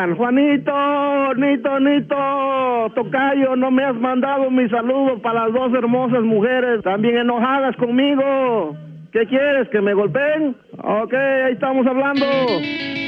Juanito, Nito, tocayo, no me has mandado mi saludo para las dos hermosas mujeres, también enojadas conmigo. ¿Qué quieres, que me golpeen? Ok, ahí estamos hablando.